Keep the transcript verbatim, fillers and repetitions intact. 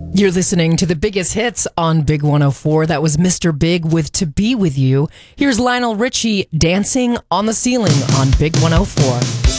You're listening to the biggest hits on Big one oh four. That was Mister Big with To Be With You. Here's Lionel Richie dancing on the ceiling on Big one oh four.